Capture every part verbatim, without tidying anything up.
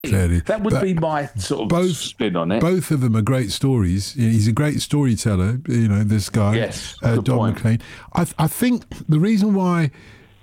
Clearly. That would But be my sort of both, spin on it. Both of them are great stories. He's a great storyteller, you know, this guy, Yes, uh, good Don point. McLean. I, I think the reason why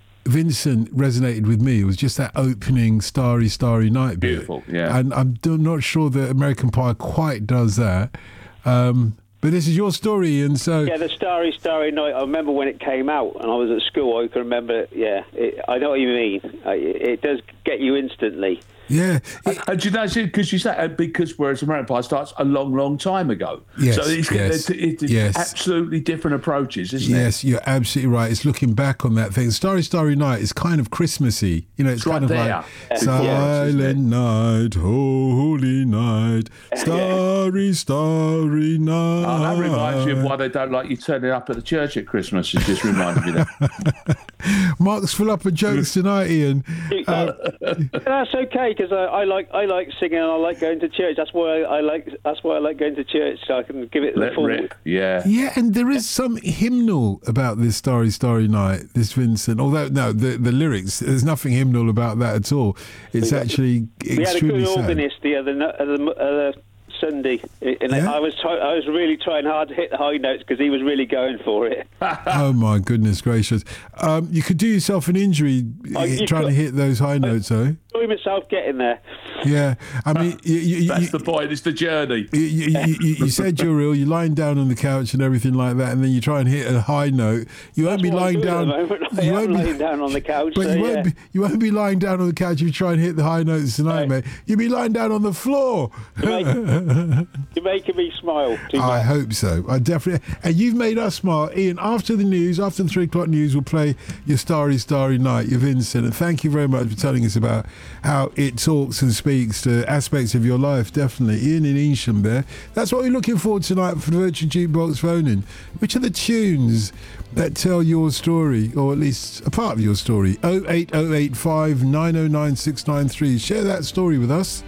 Vincent resonated with me was just that opening Starry, Starry Night bit. Beautiful, yeah. And I'm do- not sure that American Pie quite does that. Um, but this is your story, and so... Yeah, the Starry, Starry Night, I remember when it came out, and I was at school, I can remember, yeah, it, I know what you mean. It, it does get you instantly. Yeah. And, and do you know, because you say, uh, because whereas American Pie starts a long, long time ago. Yes, So it's, yes, it's, it's yes. absolutely different approaches, isn't Yes, it? you're absolutely right. It's looking back on that thing. Starry, Starry Night is kind of Christmassy. You know, it's, It's right kind of there. like Yeah. Silent Night, Holy Night, Starry, Starry Night. Oh, that reminds me of why they don't like you turning up at the church at Christmas. It just reminded me of that. Mark's full up of jokes tonight, Ian. Uh, That's okay, because I, I like I like singing and I like going to church. That's why I, I like that's why I like going to church, so I can give it the Let full. rip. Yeah. yeah, and there is some hymnal about this Starry, Starry Night, this Vincent. Although, no, the, the lyrics, there's nothing hymnal about that at all. It's actually We had a extremely good sad. organist the other no- other, other Sunday, and Yeah? I was try- I was really trying hard to hit the high notes because he was really going for it. Oh my goodness gracious! Um, you could do yourself an injury Oh, you trying could- to hit those high notes, though. I enjoy myself getting there. Yeah, I mean, you, you, That's you, the point. It's the journey. you, you, you, you said you're ill. You're lying down on the couch and everything like that, and then you try and hit a high note. You won't be That's what I'm lying doing at down. the moment. I You am won't be lying down on the couch, but so you won't yeah. be. You won't be lying down on the couch if you try and hit the high notes tonight, No. mate. You'll be lying down on the floor. You're making, you're making me smile too I much. hope so. I definitely. And you've made us smile, Ian. After the news, after the three o'clock news, we'll play your Starry, Starry Night, your Vincent. And thank you very much for telling us about how it talks and speaks to aspects of your life. Definitely, Ian in Easham there. That's what we're looking for tonight for the Virtual Jukebox phone-in. Which are the tunes that tell your story, or at least a part of your story? oh eight oh eight five nine oh nine six nine three. Share that story with us.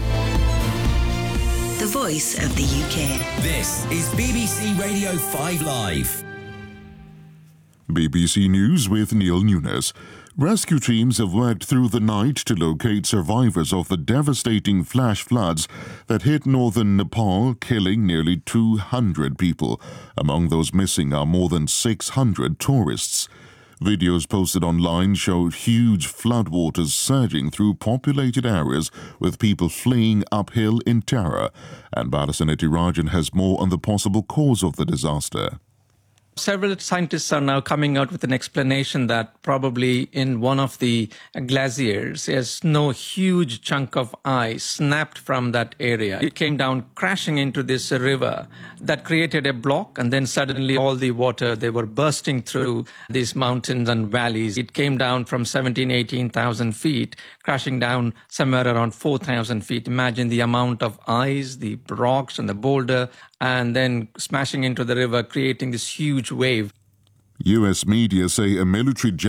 The voice of the U K. This is B B C Radio five Live. B B C News with Neil Nunes. Rescue teams have worked through the night to locate survivors of the devastating flash floods that hit northern Nepal, killing nearly two hundred people. Among those missing are more than six hundred tourists. Videos posted online showed huge floodwaters surging through populated areas with people fleeing uphill in terror. And Balasan Etirajan has more on the possible cause of the disaster. Several scientists are now coming out with an explanation that probably in one of the glaciers, a snow huge chunk of ice snapped from that area. It came down crashing into this river that created a block, and then suddenly all the water, they were bursting through these mountains and valleys. It came down from seventeen, eighteen thousand feet, crashing down somewhere around four thousand feet. Imagine the amount of ice, the rocks and the boulder, and then smashing into the river, creating this huge wave. U S media say a military jet